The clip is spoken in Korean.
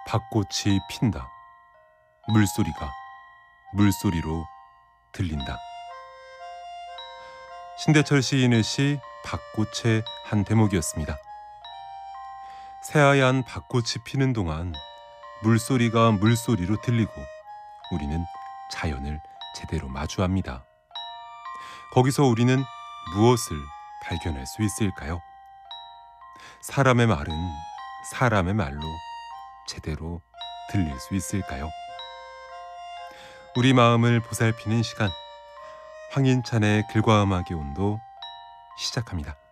벚꽃이 핀다. 물소리가 물소리로 들린다. 신대철 시인의 시 벚꽃의 한 대목이었습니다. 새하얀 벚꽃이 피는 동안 물소리가 물소리로 들리고 우리는 자연을 제대로 마주합니다. 거기서 우리는 무엇을 발견할 수 있을까요? 사람의 말은 사람의 말로 제대로 들릴 수 있을까요? 우리 마음을 보살피는 시간, 황인찬의 글과 음악의 온도 시작합니다.